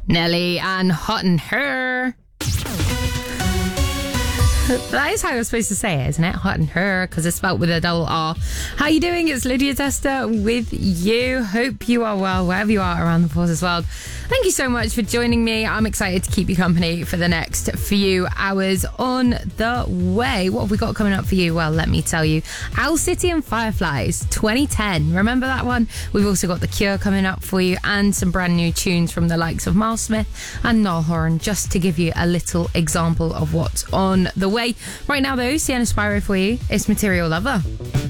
Nelly and Hot in Her. That is how you're supposed to say it, isn't it? Hot in Her, because it's spelled with a double R. How you doing? It's Lydia Tester with you. Hope you are well, wherever you are around the Forces world. Thank you so much for joining me. I'm excited to keep you company for the next few hours on the way. What have we got coming up for you? Well, let me tell you. Owl City and Fireflies 2010. Remember that one? We've also got The Cure coming up for you and some brand new tunes from the likes of Miles Smith and Niall Horan, just to give you a little example of what's on the way. Right now, though, Sienna Spyro for you. It's Material Lover.